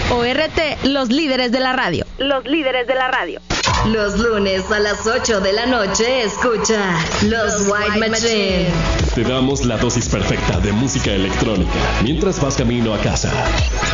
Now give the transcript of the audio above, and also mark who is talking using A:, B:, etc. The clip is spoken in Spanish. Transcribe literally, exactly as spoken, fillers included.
A: O R T, los líderes de la radio.
B: Los líderes de la radio.
C: Los lunes a las ocho de la noche escucha Los White Machine.
D: Te damos la dosis perfecta de música electrónica mientras vas camino a casa.